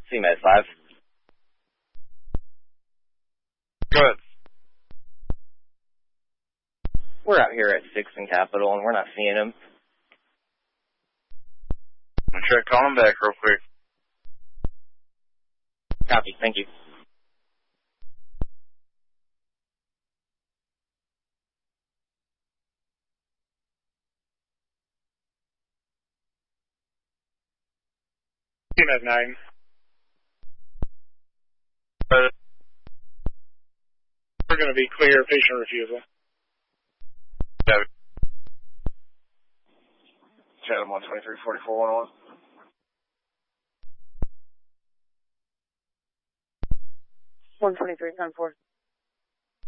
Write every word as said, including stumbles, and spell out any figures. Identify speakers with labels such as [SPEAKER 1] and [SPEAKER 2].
[SPEAKER 1] C Med five.
[SPEAKER 2] Good.
[SPEAKER 1] We're out here at six in Capitol, and we're not seeing him.
[SPEAKER 2] I'm sure I call him back real quick.
[SPEAKER 1] Copy. Thank you.
[SPEAKER 3] C Med nine.
[SPEAKER 2] Uh,
[SPEAKER 3] We're going to be clear patient refusal.
[SPEAKER 2] yeah.
[SPEAKER 4] Chatham one twenty-three forty-four one oh one.
[SPEAKER 5] one twenty-three ten four.